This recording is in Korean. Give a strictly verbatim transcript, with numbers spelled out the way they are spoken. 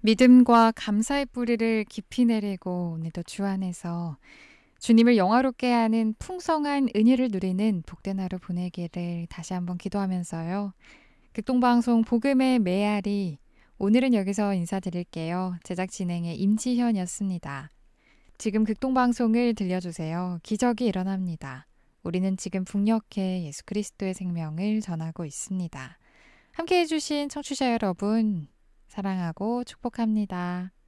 믿음과 감사의 뿌리를 깊이 내리고 오늘도 주 안에서 주님을 영화롭게 하는 풍성한 은혜를 누리는 복된 하루 보내기를 다시 한번 기도하면서요. 극동방송 복음의 메아리, 오늘은 여기서 인사드릴게요. 제작 진행의 임지현이었습니다. 지금 극동방송을 들려주세요. 기적이 일어납니다. 우리는 지금 북녘에 예수 그리스도의 생명을 전하고 있습니다. 함께해 주신 청취자 여러분, 사랑하고 축복합니다.